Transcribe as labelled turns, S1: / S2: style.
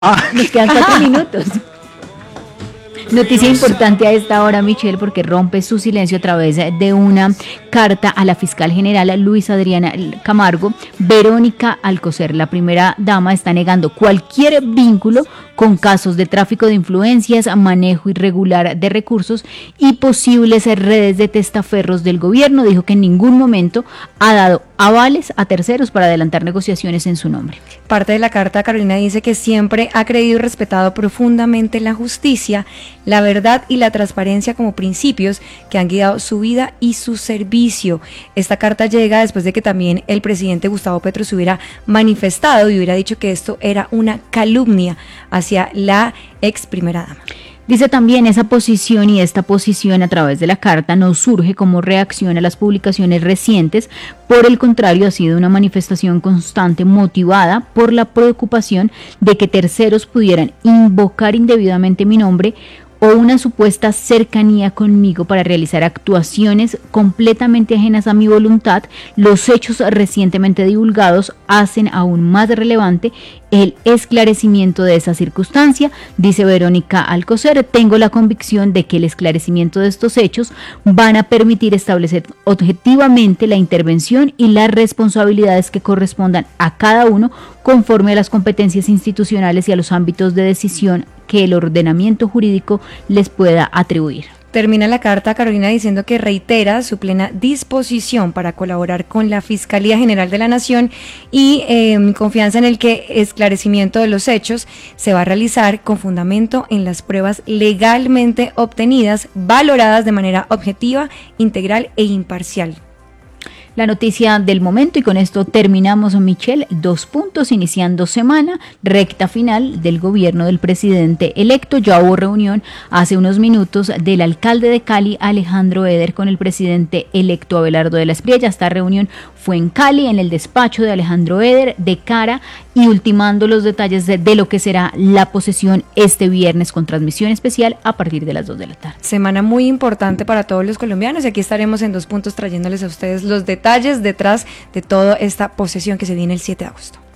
S1: Ah,
S2: Nos quedan 4 minutos. Noticia importante a esta hora, Michelle, porque rompe su silencio a través de una carta a la fiscal general Luis Adriana Camargo. Verónica Alcocer, la primera dama, está negando cualquier vínculo con casos de tráfico de influencias, manejo irregular de recursos y posibles redes de testaferros del gobierno. Dijo que en ningún momento ha dado avales a terceros para adelantar negociaciones en su nombre.
S3: Parte de la carta, Carolina, dice que siempre ha creído y respetado profundamente la justicia, la verdad y la transparencia como principios que han guiado su vida y su servicio. Esta carta llega después de que también el presidente Gustavo Petro se hubiera manifestado y hubiera dicho que esto era una calumnia hacia la ex primera dama.
S2: Dice también esa posición y esta posición a través de la carta no surge como reacción a las publicaciones recientes, por el contrario ha sido una manifestación constante motivada por la preocupación de que terceros pudieran invocar indebidamente mi nombre o una supuesta cercanía conmigo para realizar actuaciones completamente ajenas a mi voluntad. Los hechos recientemente divulgados hacen aún más relevante el esclarecimiento de esa circunstancia, dice Verónica Alcocer. Tengo la convicción de que el esclarecimiento de estos hechos van a permitir establecer objetivamente la intervención y las responsabilidades que correspondan a cada uno conforme a las competencias institucionales y a los ámbitos de decisión que el ordenamiento jurídico les pueda atribuir.
S3: Termina la carta, Carolina, diciendo que reitera su plena disposición para colaborar con la Fiscalía General de la Nación y confianza en el que esclarecimiento de los hechos se va a realizar con fundamento en las pruebas legalmente obtenidas, valoradas de manera objetiva, integral e imparcial.
S2: La noticia del momento, y con esto terminamos, Michelle. 2 puntos, iniciando semana, recta final del gobierno del presidente electo. Ya hubo reunión hace unos minutos del alcalde de Cali, Alejandro Eder, con el presidente electo Abelardo de la Espriella. Esta reunión fue en Cali, en el despacho de Alejandro Eder, de cara y ultimando los detalles de lo que será la posesión este viernes, con transmisión especial a partir de las 2 de la tarde.
S3: Semana muy importante para todos los colombianos y aquí estaremos en 2 puntos trayéndoles a ustedes los detalles detrás de toda esta posesión que se viene el 7 de agosto.